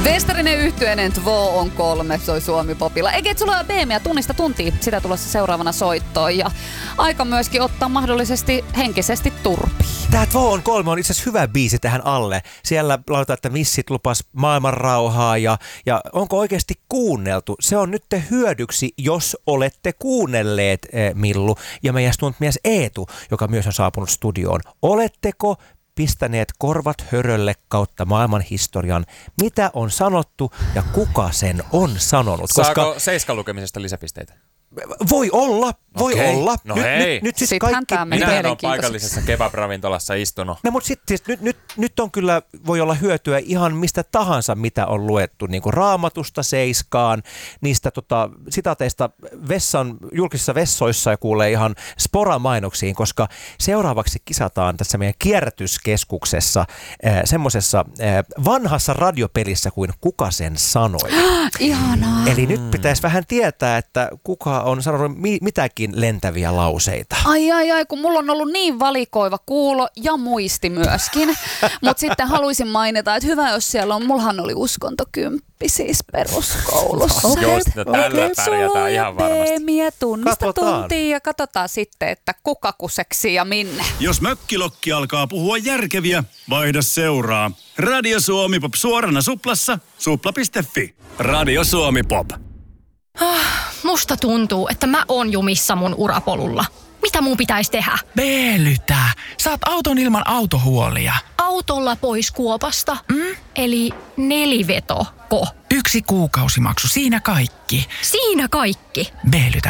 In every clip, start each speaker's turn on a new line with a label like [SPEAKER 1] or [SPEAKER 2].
[SPEAKER 1] Vestarinen yhtyeinen Tvo on 3, soi Suomi-popilla. Eikä et sulla ole BM:ä tunnista tuntia, sitä tulossa seuraavana soittoon. Ja aika myöskin ottaa mahdollisesti henkisesti turpiin.
[SPEAKER 2] Tää Tvo on 3 on itse asiassa hyvä biisi tähän alle. Siellä lauletaan, että missit lupas maailman rauhaa ja onko oikeasti kuunneltu? Se on nyt hyödyksi, jos olette kuunnelleet, Millu ja meidän stuntmies Eetu, joka myös on saapunut studioon. Oletteko pistäneet korvat hörölle kautta maailman historian? Mitä on sanottu ja kuka sen on sanonut?
[SPEAKER 3] Saako Seiskan lukemisesta lisäpisteitä?
[SPEAKER 2] Voi olla.
[SPEAKER 3] No hei.
[SPEAKER 2] Nyt siis
[SPEAKER 3] minähän on paikallisessa kebab-ravintolassa istunut.
[SPEAKER 2] No mutta sitten nyt on kyllä, voi olla hyötyä ihan mistä tahansa, mitä on luettu, niin kuin Raamatusta Seiskaan, niistä sitaateista julkisissa vessoissa ja kuulee ihan sporamainoksiin, koska seuraavaksi kisataan tässä meidän kierrätyskeskuksessa semmoisessa vanhassa radiopelissä kuin Kuka sen sanoi.
[SPEAKER 1] Ihanaa.
[SPEAKER 2] Eli nyt pitäisi vähän tietää, että kuka on sanonut mitäkin lentäviä lauseita.
[SPEAKER 1] Ai, kun mulla on ollut niin valikoiva kuulo ja muisti myöskin. Mutta sitten haluaisin mainita, että hyvä, jos siellä on, mullahan oli uskonto 10 siis peruskoulussa.
[SPEAKER 3] Just, tällä pärjätään ihan varmasti.
[SPEAKER 1] Tunnista tuntia ja katsotaan sitten, että kuka kuseksi ja minne.
[SPEAKER 4] Jos mökkilokki alkaa puhua järkeviä, vaihda seuraa. Radio Suomi Pop suorana suplassa, supla.fi. Radio Suomi Pop.
[SPEAKER 5] Musta tuntuu, että mä oon jumissa mun urapolulla. Mitä mun pitäisi tehdä?
[SPEAKER 6] Veelytä. Saat auton ilman autohuolia.
[SPEAKER 5] Autolla pois kuopasta? Eli nelivetoko?
[SPEAKER 6] 1 kuukausimaksu, siinä kaikki.
[SPEAKER 5] Siinä kaikki?
[SPEAKER 6] Veelytä.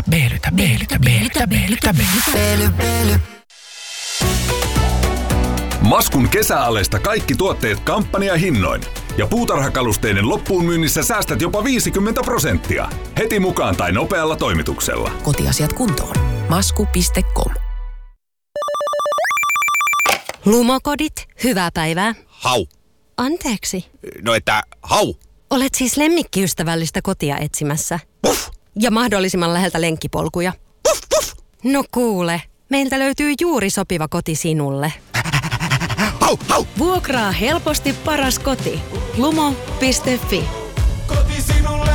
[SPEAKER 7] Maskun kesäalesta kaikki tuotteet kampanjahinnoin. Ja puutarhakalusteiden loppuun myynnissä säästät jopa 50%. Heti mukaan tai nopealla toimituksella.
[SPEAKER 8] Kotiasiat kuntoon. Masku.com. Lumokodit, hyvää päivää.
[SPEAKER 9] Hau.
[SPEAKER 8] Anteeksi.
[SPEAKER 9] No että hau.
[SPEAKER 8] Olet siis lemmikkiystävällistä kotia etsimässä.
[SPEAKER 9] Puff.
[SPEAKER 8] Ja mahdollisimman läheltä lenkkipolkuja.
[SPEAKER 9] Puff, puff.
[SPEAKER 8] No kuule, meiltä löytyy juuri sopiva koti sinulle.
[SPEAKER 9] Hau, hau.
[SPEAKER 8] Vuokraa helposti paras koti. Lumo.fi.
[SPEAKER 9] Koti sinulle.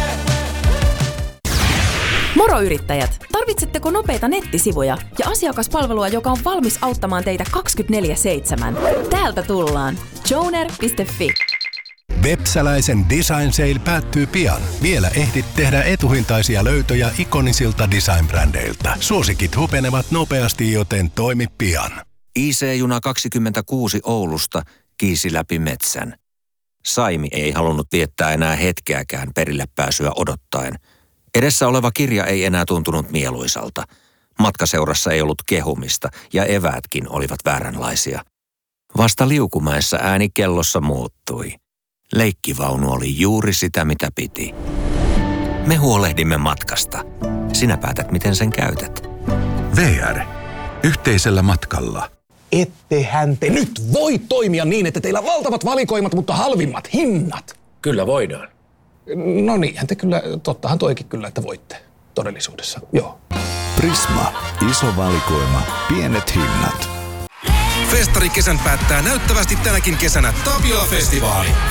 [SPEAKER 10] Moro yrittäjät! Tarvitsetteko nopeita nettisivuja ja asiakaspalvelua, joka on valmis auttamaan teitä 24/7? Täältä tullaan. Joner.fi.
[SPEAKER 11] Vepsäläisen Design Sale päättyy pian. Vielä ehdit tehdä etuhintaisia löytöjä ikonisilta design-brändeiltä. Suosikit hupenevat nopeasti, joten toimi pian.
[SPEAKER 12] IC-juna 26 Oulusta kiisi läpi metsän. Saimi ei halunnut viettää enää hetkeäkään perille pääsyä odottaen. Edessä oleva kirja ei enää tuntunut mieluisalta. Matkaseurassa ei ollut kehumista ja eväätkin olivat vääränlaisia. Vasta Liukumäessä ääni kellossa muuttui. Leikkivaunu oli juuri sitä, mitä piti. Me huolehdimme matkasta. Sinä päätät, miten sen käytät.
[SPEAKER 11] VR. Yhteisellä matkalla.
[SPEAKER 13] Ettehän te nyt voi toimia niin, että teillä on valtavat valikoimat, mutta halvimmat hinnat.
[SPEAKER 14] Kyllä voidaan.
[SPEAKER 13] No niinhän te kyllä, tottahan toikin kyllä, että voitte todellisuudessa, joo.
[SPEAKER 11] Prisma. Iso valikoima. Pienet hinnat.
[SPEAKER 15] Festarikesän päättää näyttävästi tänäkin kesänä Tapiola-festivaali.